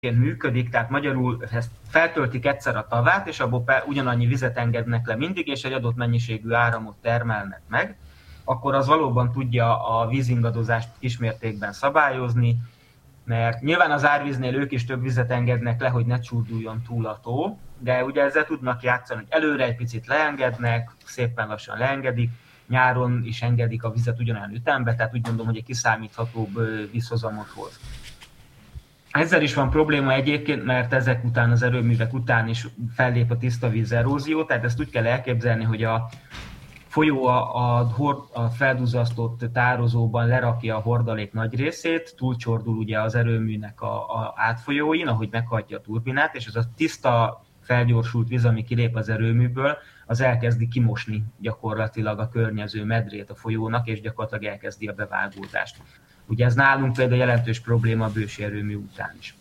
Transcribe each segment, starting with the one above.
működik, tehát magyarul ezt feltöltik egyszer a tavát, és abból ugyanannyi vizet engednek le mindig, és egy adott mennyiségű áramot termelnek meg, akkor az valóban tudja a vízingadozást kismértékben szabályozni, mert nyilván az árvíznél ők is több vizet engednek le, hogy ne csúrduljon túl a tó, de ugye ezzel tudnak játszani, hogy előre egy picit leengednek, szépen lassan leengedik, nyáron is engedik a vizet ugyanolyan ütembe, tehát úgy gondolom, hogy egy kiszámíthatóbb vízhozamot hoz. Ezzel is van probléma egyébként, mert ezek után, az erőművek után is fellép a tiszta víz erózió, tehát ezt úgy kell elképzelni, hogy a folyó a felduzzasztott tározóban lerakja a hordalék nagy részét, túlcsordul ugye az erőműnek a átfolyóin, ahogy meghajtja a turbinát, és az a tiszta, felgyorsult víz, ami kilép az erőműből, az elkezdi kimosni gyakorlatilag a környező medrét a folyónak, és gyakorlatilag elkezdi a bevágódást. Ugye ez nálunk például jelentős probléma a bősi erőmű után is.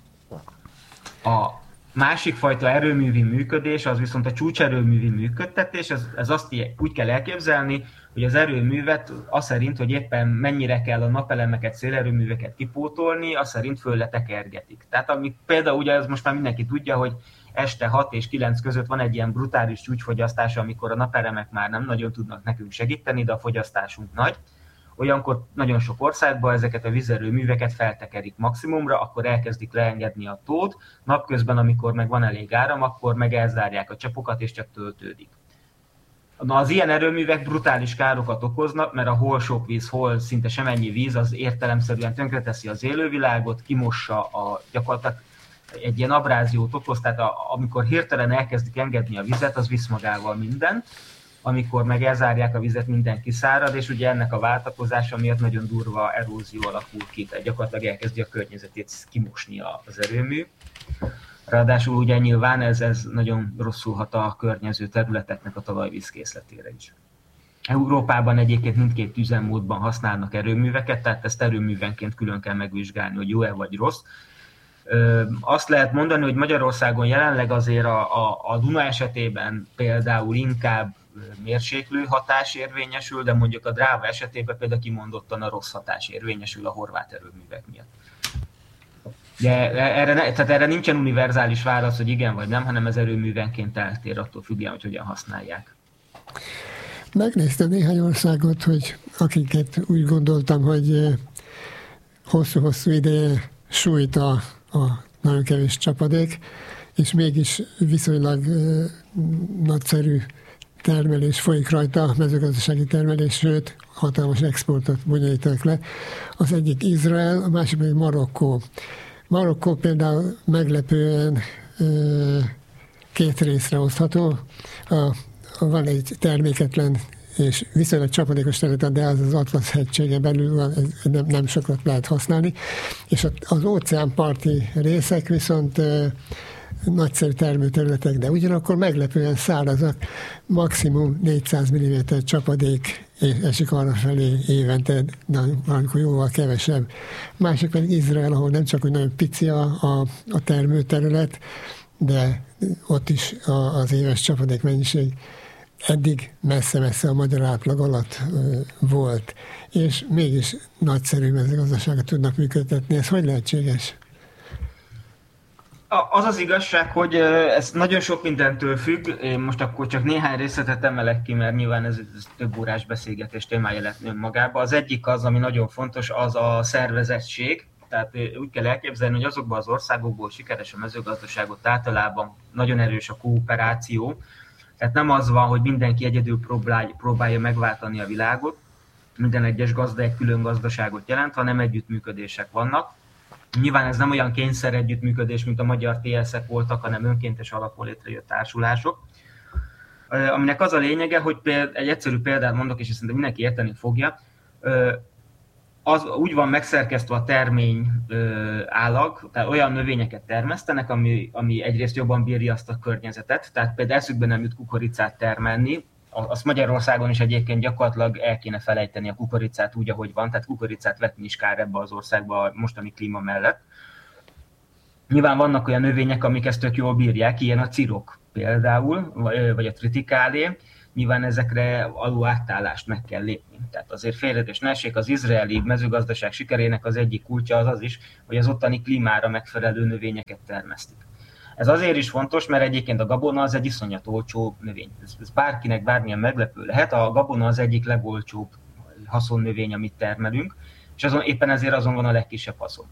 A másik fajta erőművi működés, az viszont a csúcserőművi működtetés, ez azt úgy kell elképzelni, hogy az erőművet az szerint, hogy éppen mennyire kell a napelemeket, szélerőműveket kipótolni, az szerint föl letekergetik. Tehát ami például ugye ez most már mindenki tudja, hogy este 6 és 9 között van egy ilyen brutális csúcsfogyasztás, amikor a napelemek már nem nagyon tudnak nekünk segíteni, de a fogyasztásunk nagy. Olyankor nagyon sok országban ezeket a vízerőműveket feltekerik maximumra, akkor elkezdik leengedni a tót, napközben, amikor meg van elég áram, akkor meg elzárják a csapokat, és csak töltődik. Na, az ilyen erőművek brutális károkat okoznak, mert hol sok víz, hol szinte semennyi víz, az értelemszerűen tönkreteszi az élővilágot, kimossa gyakorlatilag egy ilyen abráziót okoz, tehát amikor hirtelen elkezdik engedni a vizet, az visz magával mindent, amikor meg elzárják a vizet, minden kiszárad, és ugye ennek a váltakozása miatt nagyon durva erózió alakul ki, tehát gyakorlatilag elkezdi a környezetét kimosni az erőmű. Ráadásul ugye nyilván ez nagyon rosszul hat a környező területeknek a talajvízkészletére is. Európában egyébként mindkét üzemmódban használnak erőműveket, tehát ezt erőművenként külön kell megvizsgálni, hogy jó-e vagy rossz. Azt lehet mondani, hogy Magyarországon jelenleg azért a Duna esetében például inkább mérséklő hatás érvényesül, de mondjuk a Dráva esetében például kimondottan a rossz hatás érvényesül a horvát erőművek miatt. De erre nincsen univerzális válasz, hogy igen vagy nem, hanem ez erőművenként eltér attól függően, hogy hogyan használják. Megnéztem néhány országot, hogy akiket úgy gondoltam, hogy hosszú-hosszú ideje sújt a nagyon kevés csapadék, és mégis viszonylag nagyszerű termelés folyik rajta, mezőgazdasági termelés, sőt, hatalmas exportot bonyolítanak le. Az egyik Izrael, a másik pedig Marokkó. Marokkó például meglepően két részre osztható. Van egy terméketlen és viszonylag csapadékos terület, de az Atlasz-hegységen belül van, nem sokat lehet használni. És az óceánparti részek viszont nagyszerű termőterületek, de ugyanakkor meglepően szárazak, maximum 400 mm csapadék esik arra felé évente, de valamikor jóval kevesebb. Másik pedig Izrael, ahol nem csak, hogy nagyon pici a termőterület, de ott is az éves csapadék mennyiség eddig messze-messze a magyar átlag alatt volt, és mégis nagyszerű mezőgazdaságot tudnak működtetni. Ez hogy lehetséges? Az az igazság, hogy ez nagyon sok mindentől függ, én most akkor csak néhány részletet emelek ki, mert nyilván ez több órás beszélgetés témája lett önmagában. Az egyik az, ami nagyon fontos, az a szervezettség. Tehát úgy kell elképzelni, hogy azokban az országokból sikeres a mezőgazdaságot általában nagyon erős a kooperáció. Tehát nem az van, hogy mindenki egyedül próbálja megváltani a világot, minden egyes gazda egy külön gazdaságot jelent, hanem együttműködések vannak. Nyilván ez nem olyan kényszer együttműködés, mint a magyar TSZ-ek voltak, hanem önkéntes alapon létrejött társulások. Aminek az a lényege, hogy egy egyszerű példát mondok, és szerintem mindenki érteni fogja, az úgy van megszerkesztve a termény állag, tehát olyan növényeket termesztenek, ami egyrészt jobban bírja azt a környezetet, tehát például eszükbe nem jut kukoricát termelni, azt Magyarországon is egyébként gyakorlatilag el kéne felejteni a kukoricát úgy, ahogy van, tehát kukoricát vetni is kár ebbe az országba a mostani klíma mellett. Nyilván vannak olyan növények, amik ezt tök jól bírják, ilyen a cirok például, vagy a tritikálé, nyilván ezekre alul átállást meg kell lépni. Tehát azért félreértés ne essék, az izraeli mezőgazdaság sikerének az egyik kulcsa az is, hogy az ottani klímára megfelelő növényeket termesztik. Ez azért is fontos, mert egyébként a gabona az egy iszonyat olcsó növény. Ez bárkinek bármilyen meglepő lehet. A gabona az egyik legolcsóbb haszonnövény, amit termelünk, és éppen ezért azon van a legkisebb haszon.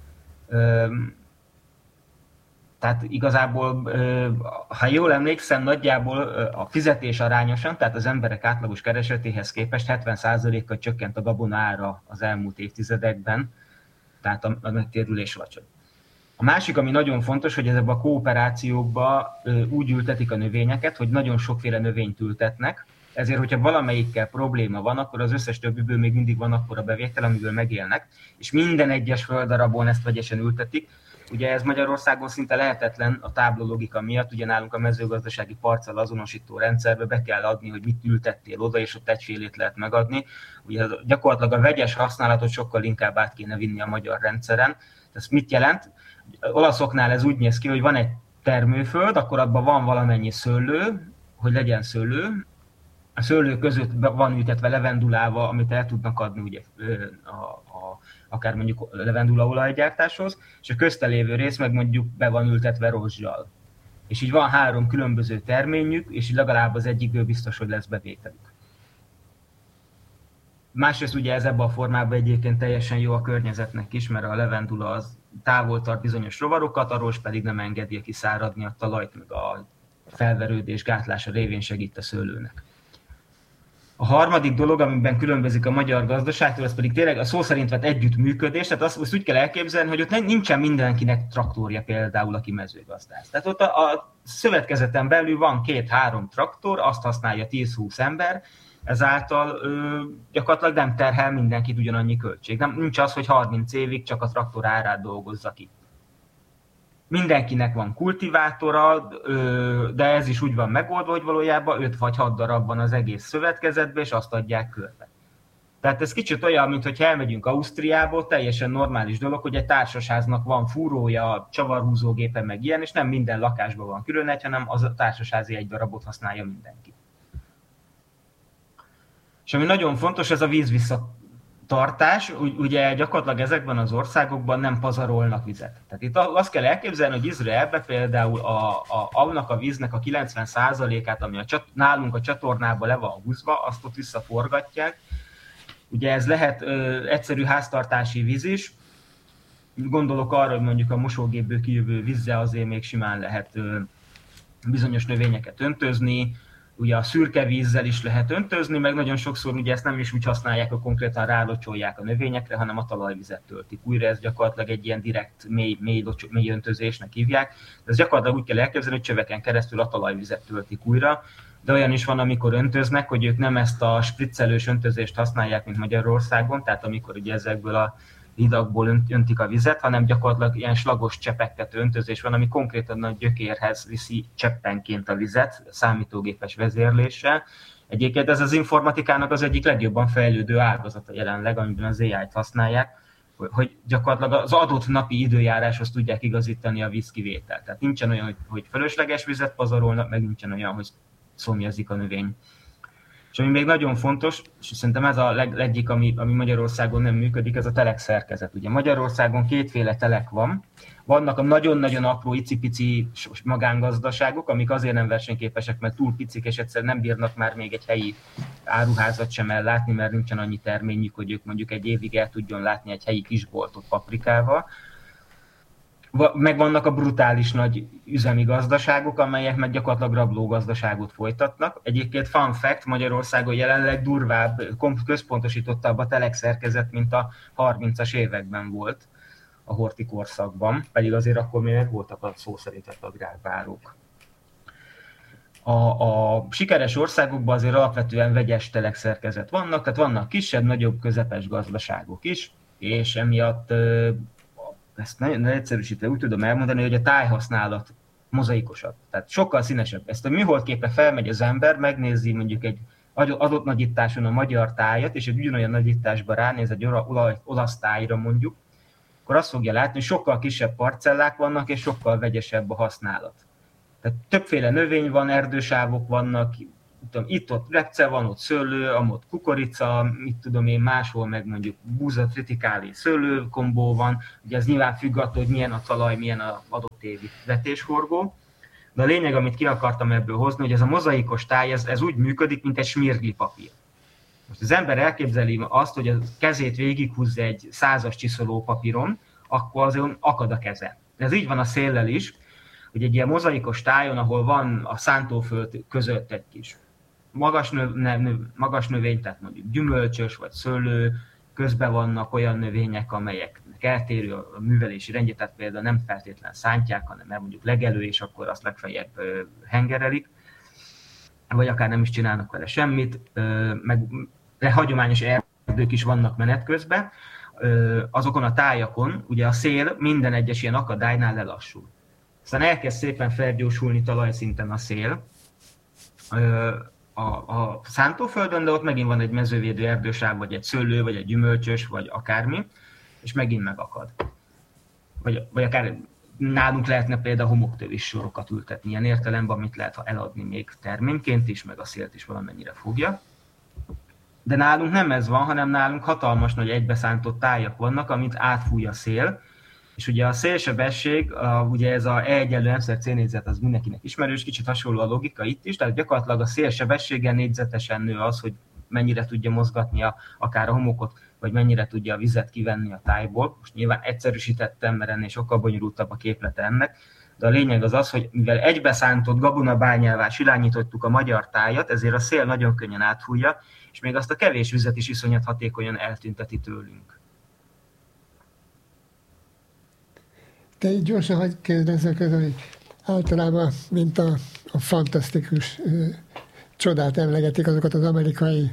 Tehát igazából, ha jól emlékszem, nagyjából a fizetés arányosan, tehát az emberek átlagos keresetéhez képest 70%-kal csökkent a gabona ára az elmúlt évtizedekben, tehát a megtérülés alacsony. A másik, ami nagyon fontos, hogy ezekben a kooperációkban úgy ültetik a növényeket, hogy nagyon sokféle növényt ültetnek, ezért, hogyha valamelyikkel probléma van, akkor az összes többiből még mindig van akkora bevétel, amiből megélnek, és minden egyes földdarabon ezt vegyesen ültetik. Ugye ez Magyarországon szinte lehetetlen a táblologika miatt, ugye nálunk a mezőgazdasági parcella azonosító rendszerbe be kell adni, hogy mit ültettél oda, és ott egyfélét lehet megadni. Ugye gyakorlatilag a vegyes használatot sokkal inkább át kéne vinni a magyar rendszeren. Ez mit jelent? Olaszoknál ez úgy néz ki, hogy van egy termőföld, akkor abban van valamennyi szőlő, hogy legyen szőlő. A szőlő között van ültetve levendulával, amit el tudnak adni ugye, akár mondjuk levendulaolajgyártáshoz, és a közte lévő rész meg mondjuk be van ültetve rozsdal. És így van 3 különböző terményük, és így legalább az egyikből biztos, hogy lesz bevételük. Másrészt ugye ez ebben a formában egyébként teljesen jó a környezetnek is, mert a levendula az távol tart bizonyos rovarokat, a rozs pedig nem engedi kiszáradni a talajt, meg a felverődés gátlása révén segít a szőlőnek. A harmadik dolog, amiben különbözik a magyar gazdaságtól, az pedig tényleg a szó szerint vett együttműködés. Tehát azt úgy kell elképzelni, hogy ott nincsen mindenkinek traktorja például, aki mezőgazdász. Tehát ott a szövetkezeten belül van 2-3 traktor, azt használja 10-20 ember, ezáltal gyakorlatilag nem terhel mindenkit ugyanannyi költség. Nincs az, hogy 30 évig csak a traktor árát dolgozza ki. Mindenkinek van kultivátora, de ez is úgy van megoldva, hogy valójában 5 vagy 6 darab van az egész szövetkezetben, és azt adják körbe. Tehát ez kicsit olyan, mintha elmegyünk Ausztriából, teljesen normális dolog, hogy egy társasháznak van fúrója, csavarhúzógépe, meg ilyen, és nem minden lakásban van külön egy, hanem az a társasházi egy darabot használja mindenki. És ami nagyon fontos, ez a vízvisszatartás. Ugye gyakorlatilag ezekben az országokban nem pazarolnak vizet. Tehát itt azt kell elképzelni, hogy Izraelben például annak a víznek a 90%-át, ami nálunk a csatornába le van húzva, azt ott visszaforgatják. Ugye ez lehet egyszerű háztartási víz is. Gondolok arra, hogy mondjuk a mosógépből kijövő vízzel azért még simán lehet bizonyos növényeket öntözni. Ugye a szürke vízzel is lehet öntözni, meg nagyon sokszor ugye ezt nem is úgy használják, hogy konkrétan rálocsolják a növényekre, hanem a talajvizet töltik újra. Ez gyakorlatilag egy ilyen direkt mély öntözésnek hívják. Ez gyakorlatilag úgy kell elképzelni, hogy csöveken keresztül a talajvizet töltik újra. De olyan is van, amikor öntöznek, hogy ők nem ezt a spriccelős öntözést használják, mint Magyarországon, tehát amikor ugye ezekből a hidakból öntik a vizet, hanem gyakorlatilag ilyen slagos cseppeket öntözés van, ami konkrétan a gyökérhez viszi cseppenként a vizet, számítógépes vezérléssel. Egyébként ez az informatikának az egyik legjobban fejlődő ágazata jelenleg, amiben az AI-t használják, hogy gyakorlatilag az adott napi időjáráshoz tudják igazítani a vízkivételt. Tehát nincsen olyan, hogy fölösleges vizet pazarolnak, meg nincsen olyan, hogy szomjazik a növény. És ami még nagyon fontos, és szerintem ez a egyik, ami Magyarországon nem működik, ez a telekszerkezet. Ugye Magyarországon 2 telek van. Vannak a nagyon-nagyon apró, icipici magángazdaságok, amik azért nem versenyképesek, mert túl picik, és egyszerűen nem bírnak már még egy helyi áruházat sem ellátni, mert nincsen annyi terményük, hogy ők mondjuk egy évig el tudjon látni egy helyi kisboltot paprikával. Meg vannak a brutális nagy üzemi gazdaságok, amelyek meg gyakorlatilag rablógazdaságot folytatnak. Egyébként fun fact, Magyarországon jelenleg durvább, központosítottabb a telekszerkezet, mint a 30-as években volt a horti korszakban, pedig azért akkor még voltak a szó szerint agrárvárók. A sikeres országokban azért alapvetően vegyes telekszerkezet vannak, tehát vannak kisebb, nagyobb, közepes gazdaságok is, és emiatt ezt nagyon egyszerűsítve úgy tudom elmondani, hogy a tájhasználat mozaikosabb, tehát sokkal színesebb. Ezt a műholdképre felmegy az ember, megnézi mondjuk egy adott nagyításon a magyar tájat, és egy ugyanolyan nagyításban ránéz egy olasz tájra mondjuk, akkor azt fogja látni, hogy sokkal kisebb parcellák vannak, és sokkal vegyesebb a használat. Tehát többféle növény van, erdősávok vannak, itt-ott repce van, ott szőlő, amott kukorica, mit tudom én, máshol meg mondjuk búza, tritikálé, szőlő kombó van, ugye ez nyilván függ attól, hogy milyen a talaj, milyen az adott évi vetésforgó. De a lényeg, amit ki akartam ebből hozni, hogy ez a mozaikos táj, ez úgy működik, mint egy smirgli papír. Most az ember elképzeli azt, hogy a kezét végighúzza egy 100-as csiszoló papíron, akkor azért akad a keze. Ez így van a széllel is, hogy egy ilyen mozaikos tájon, ahol van a szántóföld között egy kis magas növény, tehát mondjuk gyümölcsös vagy szőlő, közben vannak olyan növények, amelyeknek eltérő a művelési rendje, tehát például nem feltétlen szántják, hanem mondjuk legelő, és akkor azt legfeljebb hengerelik, vagy akár nem is csinálnak vele semmit, meg hagyományos erdők is vannak menet közben. Azokon a tájakon ugye a szél minden egyes ilyen akadálynál lelassul. Aztán elkezd szépen felgyorsulni talajszinten a szél a szántóföldön, de ott megint van egy mezővédő erdősáv, vagy egy szőlő, vagy egy gyümölcsös, vagy akármi, és megint megakad. Vagy akár nálunk lehetne például homoktövis sorokat ültetni, ilyen értelemben, amit lehet eladni még terményként is, meg a szélt is valamennyire fogja. De nálunk nem ez van, hanem nálunk hatalmas nagy egybeszántott tájak vannak, amit átfúj a szél, és ugye a szélsebesség, ugye ez a E=MC négyzet, az mindenkinek ismerős, kicsit hasonló a logika itt is, tehát gyakorlatilag a szélsebességgel négyzetesen nő az, hogy mennyire tudja mozgatni akár a homokot, vagy mennyire tudja a vizet kivenni a tájból. Most nyilván egyszerűsítettem, mert ennél sokkal bonyolultabb a képlete ennek, de a lényeg az az, hogy mivel egybeszántott gabonabányává silányítottuk a magyar tájat, ezért a szél nagyon könnyen átfújja, és még azt a kevés vizet is iszonyat hatékonyan eltünteti tőlünk. De így gyorsan hagyj kérdezzek, hogy általában, mint a fantasztikus csodát emlegetik azokat az amerikai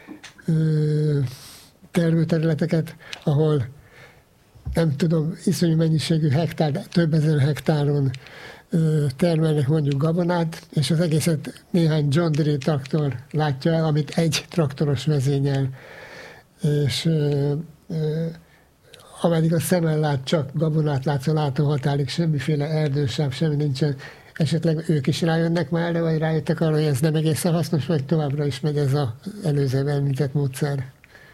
termőterületeket, ahol nem tudom, iszonyú mennyiségű hektár, több ezer hektáron termelnek mondjuk gabonát, és az egészet néhány John Deere traktor látja el, amit egy traktoros vezényel, és ameddig a szemmel lát, csak gabonát látsz a látóhatárig, semmiféle erdősáv, semmi nincsen. Esetleg ők is rájönnek már erre, vagy rájöttek arra, hogy ez nem egészen hasznos, vagy továbbra is megy ez az előző említett módszer?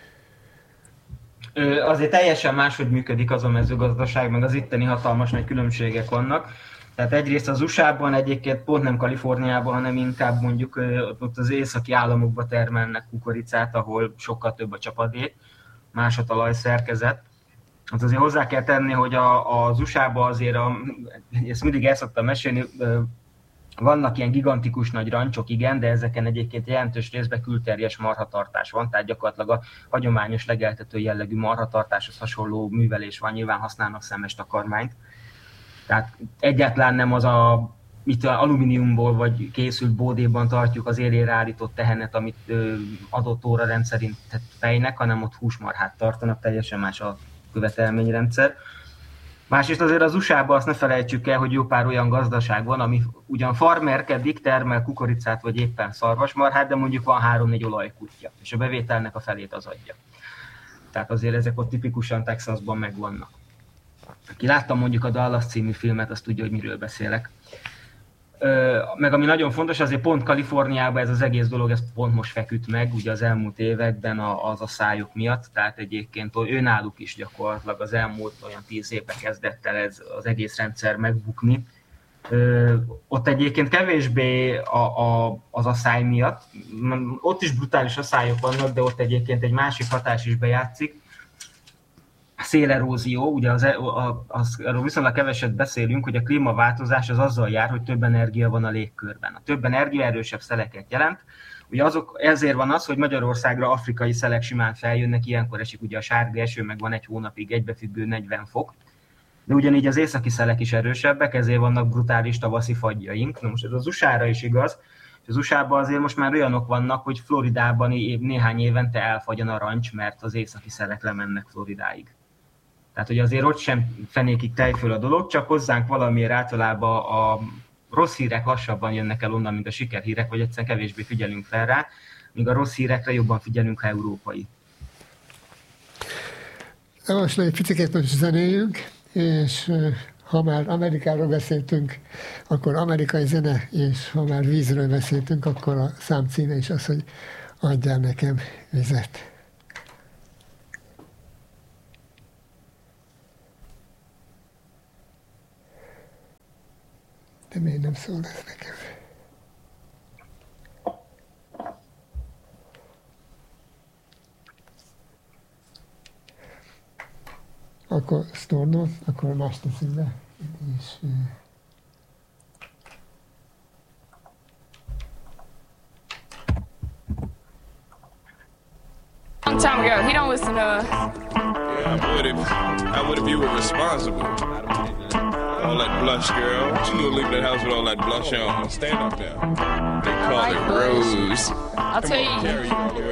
Azért teljesen máshogy működik az a mezőgazdaság, meg az itteni hatalmas nagy különbségek vannak. Tehát egyrészt az USA-ban, egyébként pont nem Kaliforniában, hanem inkább mondjuk ott az északi államokban termelnek kukoricát, ahol sokkal több a csapadék, más a talajszerkezet. Hát azért hozzá kell tenni, hogy az USA-ban azért, ezt mindig el szoktam mesélni, vannak ilyen gigantikus nagy rancsok, igen, de ezeken egyébként jelentős részben külterjes marhatartás van, tehát gyakorlatilag a hagyományos legeltető jellegű marhatartáshoz hasonló művelés van, nyilván használnak szemes takarmányt. Tehát egyáltalán nem az itt alumíniumból vagy készült bódéban tartjuk az élére állított tehenet, amit adott óra rendszerint fejnek, hanem ott húsmarhát tartanak, teljesen más a követelményrendszer. Másrészt azért az USA-ban azt ne felejtsük el, hogy jó pár olyan gazdaság van, ami ugyan farmerkedik, termel kukoricát vagy éppen szarvasmarhát, de mondjuk van 3-4 olajkutya, és a bevételnek a felét az adja. Tehát azért ezek ott tipikusan Texasban megvannak. Aki látta mondjuk a Dallas című filmet, azt tudja, hogy miről beszélek. Meg ami nagyon fontos, azért pont Kaliforniában ez az egész dolog, ez pont most feküdt meg, ugye az elmúlt években az asszályok miatt, tehát egyébként náluk is gyakorlatilag az elmúlt olyan 10 évben kezdett el ez az egész rendszer megbukni. Ott egyébként kevésbé az asszály miatt, ott is brutális asszályok vannak, de ott egyébként egy másik hatás is bejátszik, szélerózió, ugye arról viszonylag keveset beszélünk, hogy a klímaváltozás az azzal jár, hogy több energia van a légkörben. A több energia erősebb szeleket jelent. Ugye ezért van az, hogy Magyarországra afrikai szelek simán feljönnek, ilyenkor esik ugye a sárga eső, meg van egy hónapig egybefüggő 40 fok. De ugyanígy az északi szelek is erősebbek, ezért vannak brutális tavaszi fagyjaink. Na most ez az USA-ra is igaz. Az USA-ban azért most már olyanok vannak, hogy Floridában néhány évente elfagy a narancs, mert az északi szelek lemennek Floridáig. Tehát, hogy azért ott sem fenékig tejföl a dolog, csak hozzánk valamiért általában a rossz hírek lassabban jönnek el onnan, mint a sikerhírek, vagy egyszerűen kevésbé figyelünk fel rá, míg a rossz hírekre jobban figyelünk, ha európai. Most egy picit most zenéljünk, és ha már Amerikáról beszéltünk, akkor amerikai zene, és ha már vízről beszéltünk, akkor a szám címe is az, hogy adjál nekem vizet. De miért nem szól ez nekem? Akkor Storno, akkor más teszünk be. És, long time ago. He don't listen to us. Yeah, I would if you were responsible. All that blush, girl. What you gonna leave that house with all that blush on? Stand up there. They call it Rose. I'll tell you. Carry you all the way